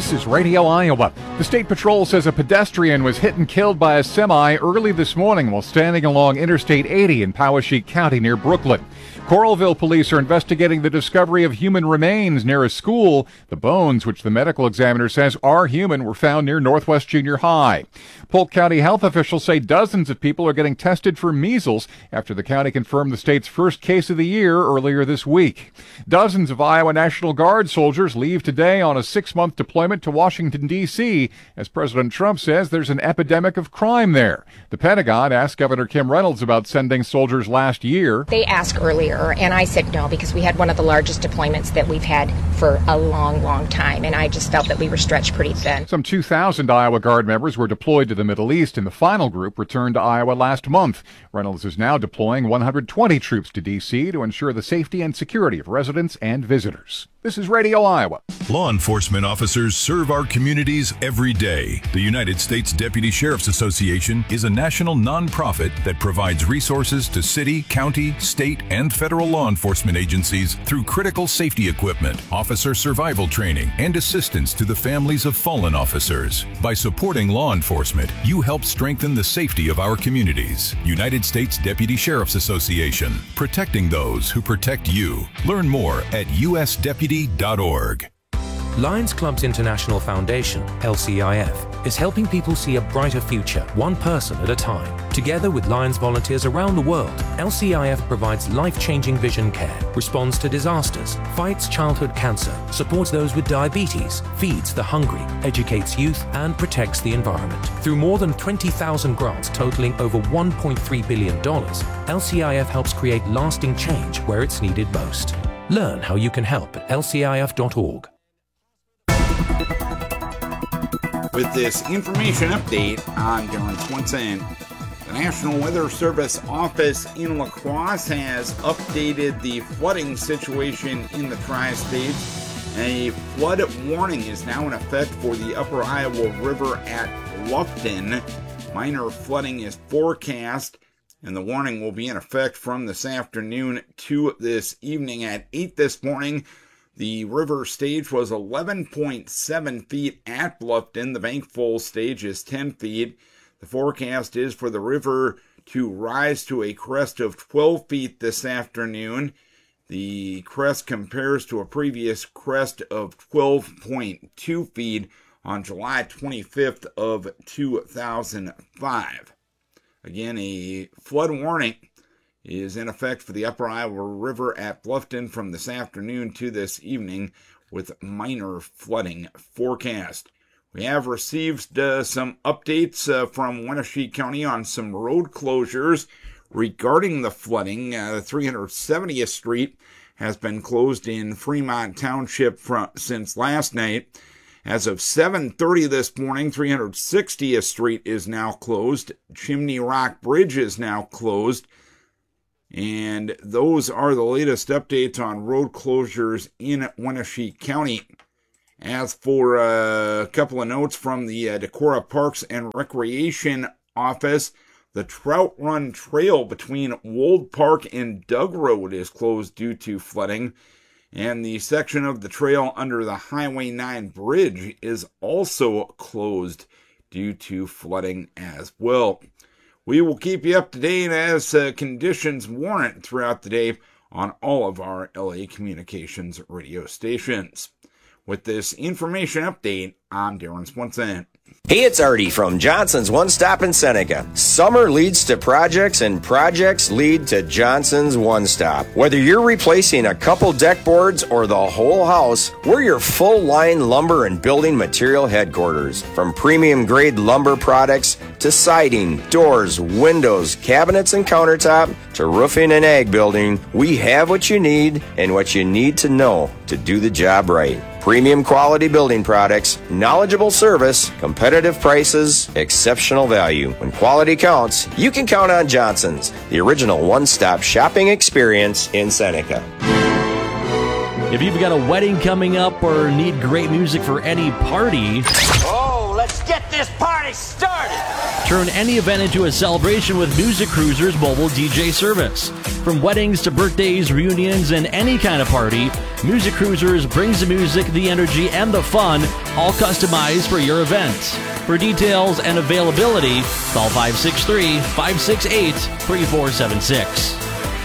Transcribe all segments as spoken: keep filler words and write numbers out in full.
This is Radio Iowa. The State Patrol says a pedestrian was hit and killed by a semi early this morning while standing along Interstate eighty in Poweshiek County near Brooklyn. Coralville police are investigating the discovery of human remains near a school. The bones, which the medical examiner says are human, were found near Northwest Junior High. Polk County health officials say dozens of people are getting tested for measles after the county confirmed the state's first case of the year earlier this week. Dozens of Iowa National Guard soldiers leave today on a six-month deployment to Washington, D C, as President Trump says there's an epidemic of crime there. The Pentagon asked Governor Kim Reynolds about sending soldiers last year. They asked earlier, and I said no, because we had one of the largest deployments that we've had for a long, long time, and I just felt that we were stretched pretty thin. Some two thousand Iowa Guard members were deployed to the Middle East, and the final group returned to Iowa last month. Reynolds is now deploying one hundred twenty troops to D C to ensure the safety and security of residents and visitors. This is Radio Iowa. Law enforcement officers serve our communities every day. The United States Deputy Sheriff's Association is a national nonprofit that provides resources to city, county, state, and federal law enforcement agencies through critical safety equipment, officer survival training, and assistance to the families of fallen officers. By supporting law enforcement, you help strengthen the safety of our communities. United States Deputy Sheriff's Association, protecting those who protect you. Learn more at u s deputy dot org. Lions Clubs International Foundation, L C I F, is helping people see a brighter future, one person at a time. Together with Lions volunteers around the world, L C I F provides life-changing vision care, responds to disasters, fights childhood cancer, supports those with diabetes, feeds the hungry, educates youth, and protects the environment. Through more than twenty thousand grants totaling over one point three billion dollars, L C I F helps create lasting change where it's needed most. Learn how you can help at L C I F dot org. With this information update, I'm Darren Swenson. The National Weather Service office in La Crosse has updated the flooding situation in the Tri-States. A flood warning is now in effect for the Upper Iowa River at Bluffton. Minor flooding is forecast, and the warning will be in effect from this afternoon to this evening at eight this morning. The river stage was eleven point seven feet at Bluffton. The bank full stage is ten feet. The forecast is for the river to rise to a crest of twelve feet this afternoon. The crest compares to a previous crest of twelve point two feet on July twenty-fifth of two thousand five. Again, a flood warning is in effect for the Upper Iowa River at Bluffton from this afternoon to this evening, with minor flooding forecast. We have received uh, some updates uh, from Wenatchee County on some road closures regarding the flooding. Uh, three hundred seventieth Street has been closed in Fremont Township from, since last night. As of seven thirty this morning, three hundred sixtieth Street is now closed. Chimney Rock Bridge is now closed. And those are the latest updates on road closures in Wenatchee County. As for a couple of notes from the uh, Decorah Parks and Recreation Office, the Trout Run Trail between Wold Park and Doug Road is closed due to flooding. And the section of the trail under the Highway nine bridge is also closed due to flooding as well. We will keep you up to date as uh, conditions warrant throughout the day on all of our L A Communications radio stations. With this information update, I'm Darren Swenson. Hey, it's Artie from Johnson's One Stop in Seneca. Summer leads to projects, and projects lead to Johnson's One Stop. Whether you're replacing a couple deck boards or the whole house, we're your full-line lumber and building material headquarters. From premium-grade lumber products to siding, doors, windows, cabinets, and countertop to roofing and ag building, we have what you need and what you need to know to do the job right. Premium quality building products, knowledgeable service, competitive prices, exceptional value. When quality counts, you can count on Johnson's, the original one-stop shopping experience in Seneca. If you've got a wedding coming up or need great music for any party, oh, let's get this party started! Turn any event into a celebration with Music Cruiser's mobile D J service. From weddings to birthdays, reunions, and any kind of party, Music Cruisers brings the music, the energy, and the fun, all customized for your event. For details and availability, call five six three, five six eight, three four seven six.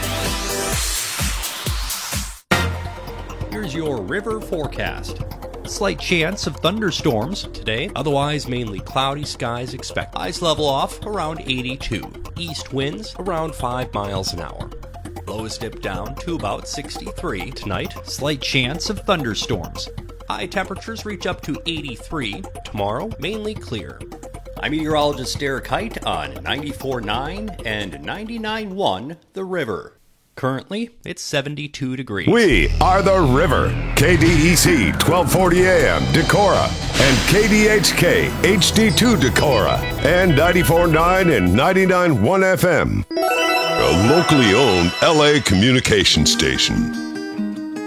Here's your river forecast. Slight chance of thunderstorms today, otherwise mainly cloudy skies expected. Highs level off around eighty-two. East winds around five miles an hour. Lows dip down to about sixty-three. Tonight, slight chance of thunderstorms. High temperatures reach up to eighty-three. Tomorrow, mainly clear. I'm meteorologist Derek Height on ninety-four point nine and ninety-nine point one The River. Currently, it's seventy-two degrees. We are The River. K D E C twelve forty A M Decorah and K D H K H D two Decorah and ninety-four point nine and ninety-nine point one F M. A locally owned L A communication station.